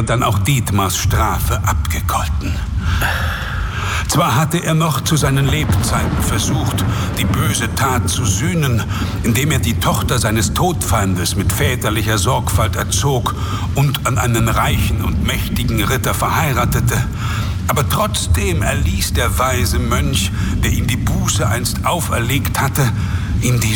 wäre dann auch Dietmars Strafe abgegolten. Zwar hatte er noch zu seinen Lebzeiten versucht, die böse Tat zu sühnen, indem er die Tochter seines Todfeindes mit väterlicher Sorgfalt erzog und an einen reichen und mächtigen Ritter verheiratete, aber trotzdem erließ der weise Mönch, der ihm die Buße einst auferlegt hatte, ihm die